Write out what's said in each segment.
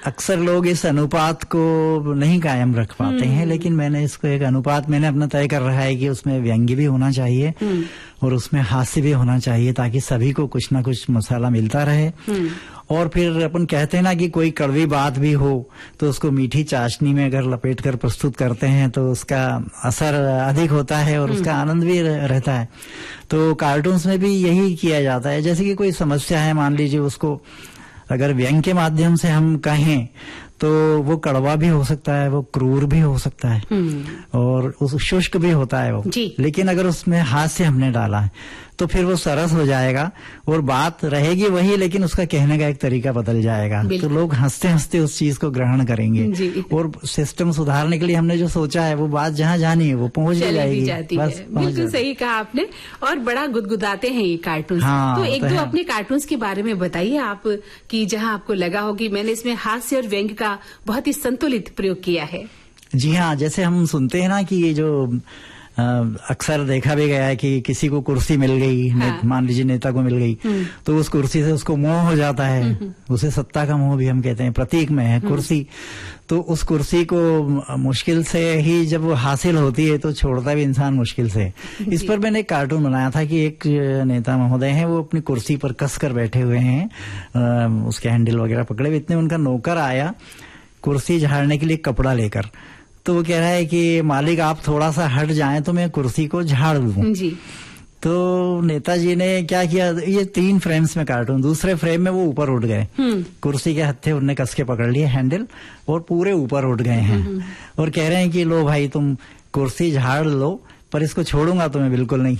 अक्सर लोग इस अनुपात को नहीं कायम रख पाते हैं, लेकिन मैंने इसको एक अनुपात मैंने अपना तय कर रखा है कि उसमें व्यंग्य भी होना चाहिए और उसमें हास्य भी होना चाहिए, ताकि सभी को कुछ ना कुछ मसाला मिलता रहे। और फिर अपन कहते हैं ना कि कोई कड़वी बात भी हो तो उसको मीठी चाशनी में अगर लपेट कर प्रस्तुत करते हैं तो उसका असर अधिक होता है और उसका आनंद भी रहता है। तो कार्टून्स में भी यही किया जाता है। जैसे कि कोई समस्या है, मान लीजिए, उसको अगर व्यंग्य के माध्यम से हम कहें तो वो कड़वा भी हो सकता है, वो क्रूर भी हो सकता है और उस शुष्क भी होता है वो। लेकिन अगर उसमें हास्य हमने डाला है तो फिर वो सरस हो जाएगा और बात रहेगी वही, लेकिन उसका कहने का एक तरीका बदल जाएगा। तो लोग हंसते हंसते उस चीज को ग्रहण करेंगे और सिस्टम सुधारने के लिए हमने जो सोचा है वो बात जहाँ जानी है वो पहुंच जाएगी। बस बिल्कुल सही कहा आपने। और बड़ा गुदगुदाते हैं ये कार्टून। तो एक दो अपने कार्टून्स के बारे में बताइए आप, कि जहाँ आपको लगा हो कि मैंने इसमें हास्य और व्यंग्य का बहुत ही संतुलित प्रयोग किया है। जी हाँ, जैसे हम सुनते हैं ना कि ये जो अक्सर देखा भी गया है कि किसी को कुर्सी मिल गई, मान लीजिए नेता को मिल गई, तो उस कुर्सी से उसको मोह हो जाता है। उसे सत्ता का मोह भी हम कहते हैं, प्रतीक में है कुर्सी। तो उस कुर्सी को मुश्किल से ही जब वो हासिल होती है तो छोड़ता भी इंसान मुश्किल से। इस पर मैंने एक कार्टून बनाया था कि एक नेता महोदय हैं, वो अपनी कुर्सी पर कस कर बैठे हुए हैं, उसके हैंडल वगैरह पकड़े हुए। इतने उनका नौकर आया कुर्सी झाड़ने के लिए कपड़ा लेकर, तो वो कह रहा है कि मालिक आप थोड़ा सा हट जाएं तो मैं कुर्सी को झाड़ दूं। जी। तो नेताजी ने क्या किया, ये 3 फ्रेम्स में कार्टून, दूसरे फ्रेम में वो ऊपर उठ गए, कुर्सी के हत्थे उनने कस के पकड़ लिए हैंडल और पूरे ऊपर उठ गए हैं और कह रहे हैं कि लो भाई तुम कुर्सी झाड़ लो पर इसको छोड़ूंगा तो मैं बिल्कुल नहीं।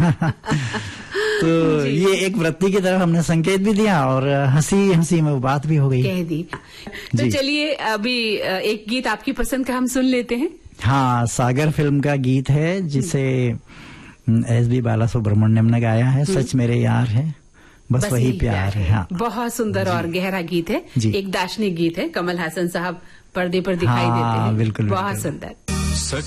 तो ये एक वृत्ति की तरफ हमने संकेत भी दिया और हंसी हंसी में वो बात भी हो गई, कह दी। तो चलिए अभी एक गीत आपकी पसंद का हम सुन लेते हैं। हाँ, सागर फिल्म का गीत है जिसे एस.बी. बालासुब्रमण्यम ने गाया है, सच मेरे यार है बस वही प्यार है। हाँ, बहुत सुंदर और गहरा गीत है, एक दार्शनिक गीत है। कमल हासन साहब पर्दे पर दिखाई देते हैं, बिल्कुल बहुत सुंदर।